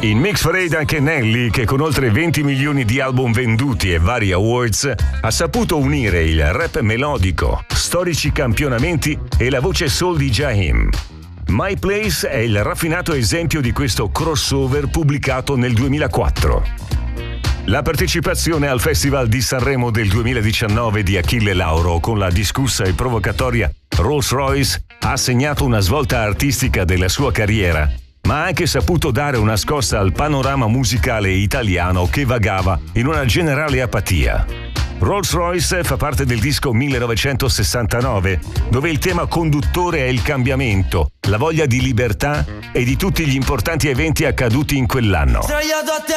In Mix Parade anche Nelly, che con oltre 20 milioni di album venduti e vari awards, ha saputo unire il rap melodico, storici campionamenti e la voce soul di Jaheim. My Place è il raffinato esempio di questo crossover pubblicato nel 2004. La partecipazione al Festival di Sanremo del 2019 di Achille Lauro con la discussa e provocatoria Rolls Royce ha segnato una svolta artistica della sua carriera, ma ha anche saputo dare una scossa al panorama musicale italiano che vagava in una generale apatia. Rolls Royce fa parte del disco 1969, dove il tema conduttore è il cambiamento, la voglia di libertà e di tutti gli importanti eventi accaduti in quell'anno.